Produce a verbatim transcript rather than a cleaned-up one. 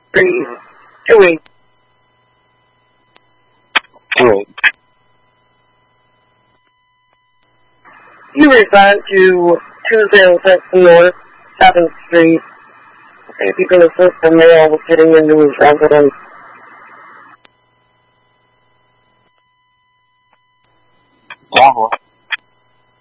three, two eight. Two eight. You respond to two zero six North seventh Street. See if you can assist the male with getting into his residence. Bravo.